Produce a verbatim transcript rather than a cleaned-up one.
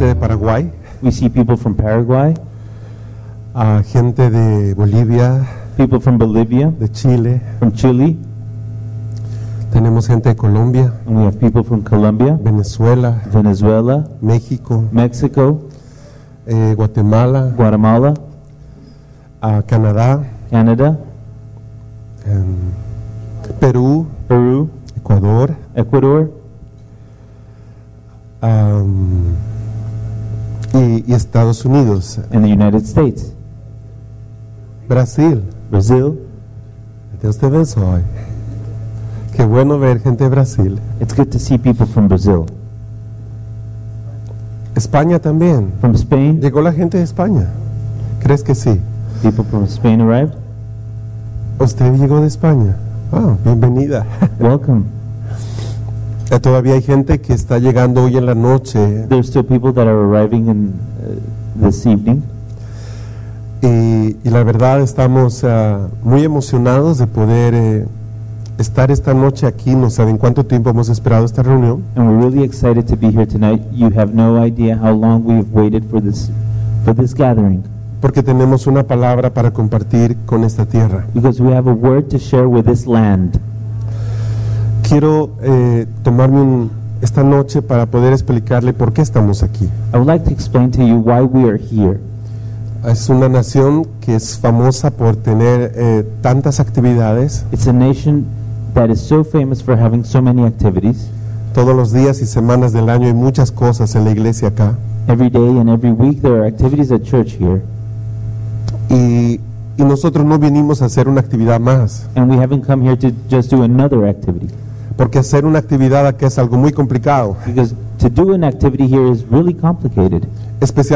gente de Paraguay, We see people from Paraguay, a gente de Bolivia, people from Bolivia, de Chile, from Chile, tenemos gente de Colombia, and we have people from Colombia, Venezuela, Venezuela, México, Mexico, eh, Guatemala, Guatemala, a Canadá, Canada, em, Perú, Peru, Ecuador, Ecuador, am, y, y Estados Unidos, and the United States, Brasil. Brazil. Dios te bendiga hoy. Qué bueno ver gente de Brasil. It's good to see people from Brazil. España también. From Spain, Llegó la gente de España. ¿Crees que sí? people from Spain arrived. Usted llegó de España. Ah, bienvenida. Welcome. Eh, Todavía hay gente que está llegando hoy en la noche There's still people that are arriving in uh, this evening, y, y la verdad estamos ah, muy emocionados de poder eh, estar esta noche aquí. No saben cuánto tiempo hemos esperado esta reunión. and we're really excited to be here tonight. You have no idea how long we have waited for this for this gathering, Porque tenemos una palabra para compartir con esta tierra. because we have a word to share with this land. Quiero eh, tomarme un- esta noche para poder explicarle por qué estamos aquí. I would like to explain to you why we are here. Es una nación que es famosa por tener eh, tantas actividades It's a nation that is so famous for having so many activities. todos los días y semanas del año. Hay muchas cosas en la iglesia acá. Every day and every week there are activities at church here, Y, y nosotros no vinimos a hacer una actividad más, and we haven't come here to just do another activity, porque hacer una actividad acá es algo muy complicado, because to do an activity here is really complicated. especialmente